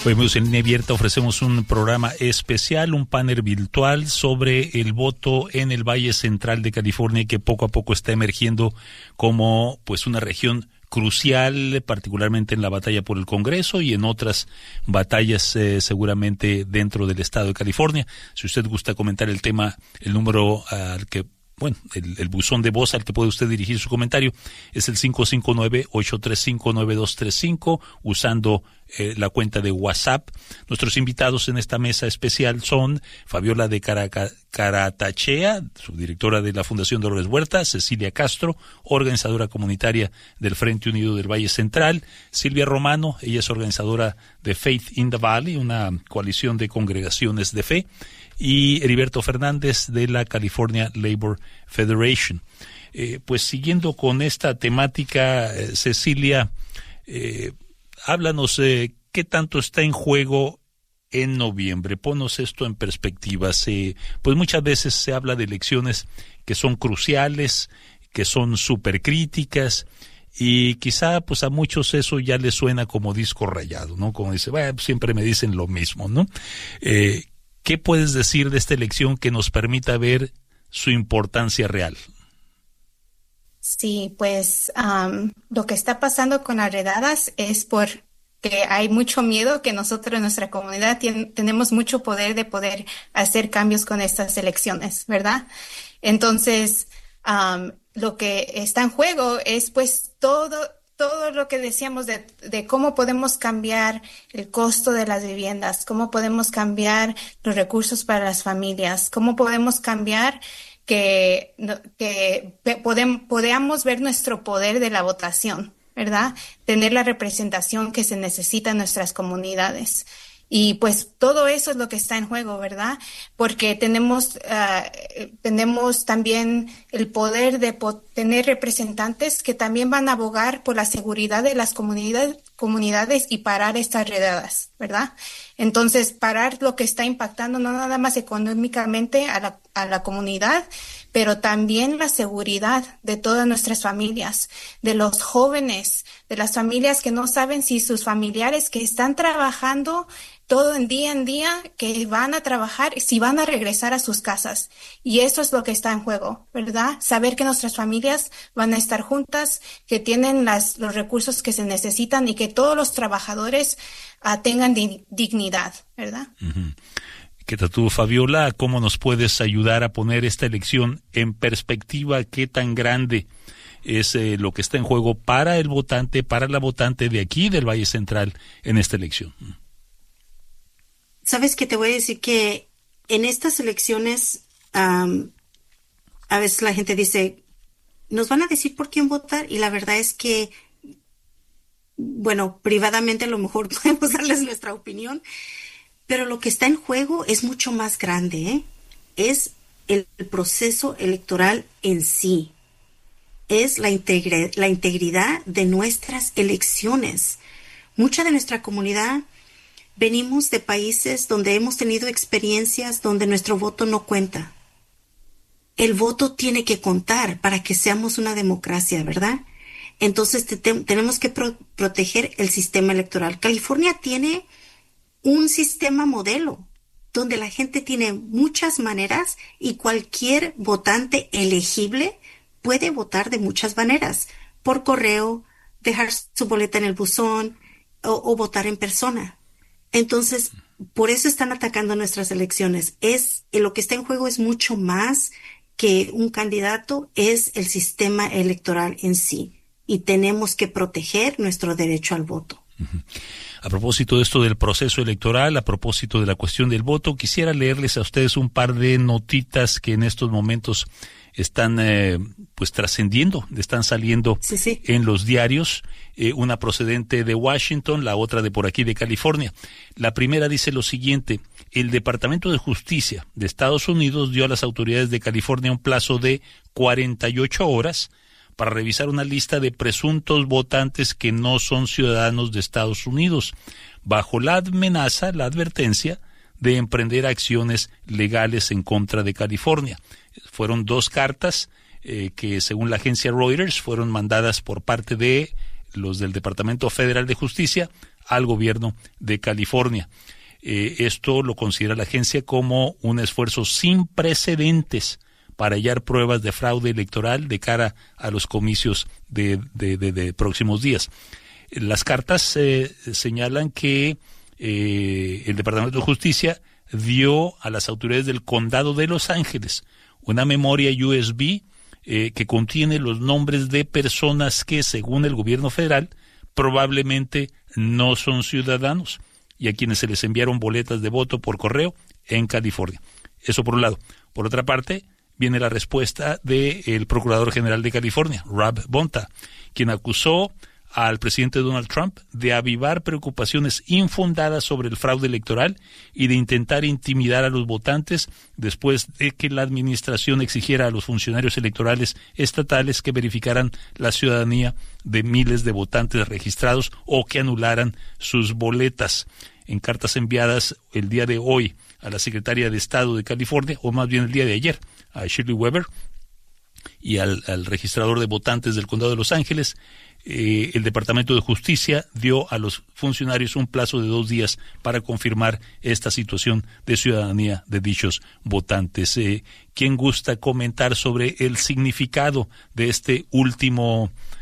Hoy en Línea Abierta ofrecemos un programa especial, un panel virtual sobre el voto en el Valle Central de California, que poco a poco está emergiendo como pues una región crucial, particularmente en la batalla por el Congreso y en otras batallas seguramente dentro del estado de California. Si usted gusta comentar el tema, el número al que el buzón de voz al que puede usted dirigir su comentario es el 559-835-9235, usando la cuenta de WhatsApp. Nuestros invitados en esta mesa especial son Fabiola de Caratachea, subdirectora de la Fundación Dolores Huerta; Cecilia Castro, organizadora comunitaria del Frente Unido del Valle Central; Silvia Romano, ella es organizadora de Faith in the Valley, una coalición de congregaciones de fe; y Heriberto Fernández de la California Labor Federation. Pues siguiendo con esta temática, Cecilia, háblanos qué tanto está en juego en noviembre. Ponos esto en perspectiva. Pues muchas veces se habla de elecciones que son cruciales, que son supercríticas, y quizá pues a muchos eso ya les suena como disco rayado, ¿no? Como dice, siempre me dicen lo mismo, ¿no? ¿Qué puedes decir de esta elección que nos permita ver su importancia real? Sí, pues lo que está pasando con las redadas es porque hay mucho miedo, que nosotros en nuestra comunidad tenemos mucho poder de poder hacer cambios con estas elecciones, ¿verdad? Entonces, lo que está en juego es pues todo lo que decíamos de cómo podemos cambiar el costo de las viviendas, cómo podemos cambiar los recursos para las familias, cómo podemos cambiar que podamos ver nuestro poder de la votación, ¿verdad? Tener la representación que se necesita en nuestras comunidades. Y pues todo eso es lo que está en juego, ¿verdad? Porque tenemos también el poder de tener representantes que también van a abogar por la seguridad de las comunidades y parar estas redadas, ¿verdad? Entonces, parar lo que está impactando no nada más económicamente a la comunidad, pero también la seguridad de todas nuestras familias, de los jóvenes, de las familias que no saben si sus familiares que están trabajando todo en día, que van a trabajar, si van a regresar a sus casas. Y eso es lo que está en juego, ¿verdad? Saber que nuestras familias van a estar juntas, que tienen los recursos que se necesitan y que todos los trabajadores tengan dignidad, ¿verdad? Uh-huh. ¿Qué tal tú, Fabiola? ¿Cómo nos puedes ayudar a poner esta elección en perspectiva? ¿Qué tan grande es lo que está en juego para el votante, para la votante de aquí del Valle Central en esta elección? Sabes que te voy a decir que en estas elecciones a veces la gente dice, nos van a decir por quién votar, y la verdad es que, bueno, privadamente a lo mejor podemos darles nuestra opinión, pero lo que está en juego es mucho más grande, ¿eh? Es el proceso electoral en sí. Es la integridad de nuestras elecciones. Mucha de nuestra comunidad venimos de países donde hemos tenido experiencias donde nuestro voto no cuenta. El voto tiene que contar para que seamos una democracia, ¿verdad? Entonces tenemos que proteger el sistema electoral. California tiene un sistema modelo donde la gente tiene muchas maneras y cualquier votante elegible puede votar de muchas maneras, por correo, dejar su boleta en el buzón o votar en persona. Entonces, por eso están atacando nuestras elecciones. Lo que está en juego es mucho más que un candidato, es el sistema electoral en sí. Y tenemos que proteger nuestro derecho al voto. Uh-huh. A propósito de esto del proceso electoral, a propósito de la cuestión del voto, quisiera leerles a ustedes un par de notitas que en estos momentos están pues trascendiendo, están saliendo en los diarios, una procedente de Washington, la otra de por aquí de California. La primera dice lo siguiente: el Departamento de Justicia de Estados Unidos dio a las autoridades de California un plazo de 48 horas para revisar una lista de presuntos votantes que no son ciudadanos de Estados Unidos, bajo la amenaza, la advertencia de emprender acciones legales en contra de California. Fueron 2 cartas que, según la agencia Reuters, fueron mandadas por parte de los del Departamento Federal de Justicia al gobierno de California. Esto lo considera la agencia como un esfuerzo sin precedentes para hallar pruebas de fraude electoral de cara a los comicios de próximos días. Las cartas señalan que el Departamento de Justicia dio a las autoridades del condado de Los Ángeles una memoria USB que contiene los nombres de personas que, según el gobierno federal, probablemente no son ciudadanos y a quienes se les enviaron boletas de voto por correo en California. Eso por un lado. Por otra parte, viene la respuesta del Procurador General de California, Rob Bonta, quien acusó al presidente Donald Trump de avivar preocupaciones infundadas sobre el fraude electoral y de intentar intimidar a los votantes después de que la administración exigiera a los funcionarios electorales estatales que verificaran la ciudadanía de miles de votantes registrados o que anularan sus boletas. En cartas enviadas el día de hoy a la secretaria de Estado de California, o más bien el día de ayer, a Shirley Weber y al registrador de votantes del condado de Los Ángeles, el Departamento de Justicia dio a los funcionarios un plazo de 2 días para confirmar esta situación de ciudadanía de dichos votantes. ¿Quién gusta comentar sobre el significado de este último